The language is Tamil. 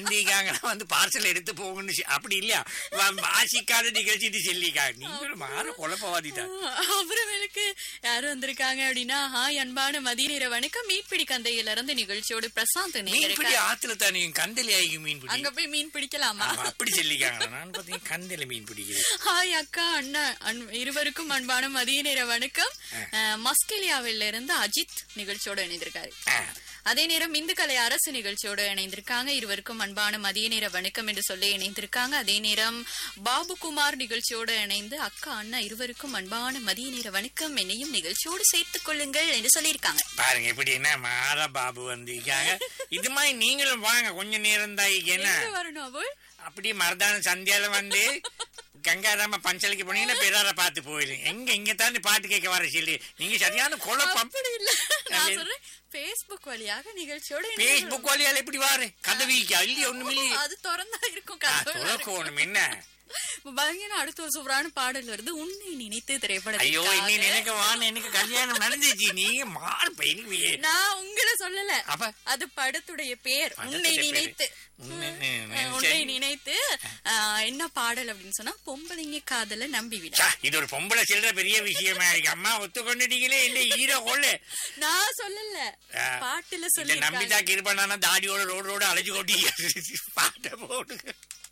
வந்தீங்கன்னா வந்து பார்சல் எடுத்து போகணும் அப்படி இல்லையா வாசிக்காத நிகழ்ச்சிட்டு சொல்லிக்காங்க நீங்களும் மாற குழப்பவாதி தான். அப்புறமேலுக்கு யாரும் வந்திருக்காங்க அப்படின்னா ஹாய் அன்பான மதிய நேர வணக்கம் மீன்பிடி கந்தையில இருந்து நிகழ்ச்சியோடு பிரசாந்த் மீன்பிடி ஆத்துல தான் நீங்க கந்தலி ஆகி மீன் பிடி அங்க போய் மீன் பிடிக்கலாமா அப்படி சொல்லிக்காங்க. நான் பாத்தீங்கன்னா கந்தல மீன் பிடிக்கிறேன். ஹாய் அக்கா அண்ணா இருவருக்கும் அன்பான மதிய நேர வணக்கம். மஸ்கெலியாவில இருந்து அஜித் நிகழ்ச்சியோட இணைந்திருக்காரு. அதே நேரம் இந்து கலை அரசு நிகழ்ச்சியோட இணைந்திருக்காங்க. இருவருக்கும் அன்பான மதிய நேர வணக்கம் என்று சொல்லி இணைந்திருக்காங்க. அதே நேரம் பாபுகுமார் நிகழ்ச்சியோட இணைந்து அக்கா அண்ணா இருவருக்கும் அன்பான மதிய நேர வணக்கம் என்னையும் நிகழ்ச்சியோடு சேர்த்துக் கொள்ளுங்கள் என்று சொல்லியிருக்காங்க. பாருங்க இப்படி என்ன மாற பாபு வந்திருக்காங்க. இது மாதிரி நீங்களும் வாங்க கொஞ்ச நேரம் தான் வரணும் அவள் அப்படியே மரதான சந்தியால வந்து கங்காராம பஞ்சலைக்கு போனீங்கன்னா பெறார பாத்து போயிடுங்க. எங்க இங்க தாண்டி பாட்டு கேட்க வர சொல்லி நீங்க சரியான குழப்பம். அப்படி இல்ல நான் சொல்றேன் பேஸ்புக் வழியாக நிகழ்ச்சியோட பேஸ்புக் வழியால எப்படி வாரு கதவிக்கா இல்லையா ஒண்ணும் இல்லையே அது திறந்தா இருக்கும் ஒண்ணும் என்ன பயங்கர அடுத்த ஒரு சூப்பரான பாடல் வருது உன்னை நினைத்து திரைப்படம். ஐயோ இன்னி நினைக்க வான்னு எனக்கு கல்யாணம் நடந்துச்சு நீங்க மாறு பையனுக்கு நான் உங்களை சொல்லல அது படத்துடைய பேர் உன்னை நினைத்து. உன்னை நினைத்து என்ன பாடல் அப்படின்னு சொன்னா பொம்பளைங்க காதல நம்பிவிட. இது ஒரு பொம்பளை சொல்ற பெரிய விஷயமா இருக்கு. அம்மா ஒத்துக்கொண்டுட்டீங்களே இல்ல ஹீரோ கொள்ளு நான் சொல்லல பாட்டுல சொல்லி நம்பிதான் கிருபண்ணா தாடியோட ரோடு அழைச்சு கொட்டி பாட்டை போடுங்க.